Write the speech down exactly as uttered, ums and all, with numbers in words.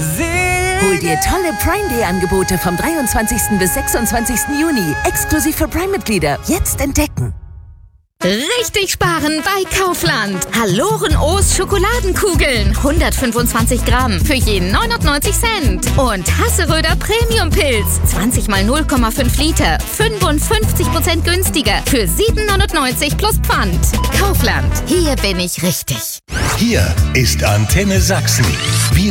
Hol dir tolle Prime Day Angebote vom dreiundzwanzigsten bis sechsundzwanzigsten Juni. Exklusiv für Prime-Mitglieder. Jetzt entdecken. Richtig sparen bei Kaufland. Halloren O's Schokoladenkugeln. hundertfünfundzwanzig Gramm für jeden neunundneunzig Cent. Und Hasseröder Premium Pilz. zwanzig mal null Komma fünf Liter. fünfundfünfzig Prozent günstiger. Für sieben neunundneunzig plus Pfand. Kaufland. Hier bin ich richtig. Hier ist Antenne Sachsen. Wir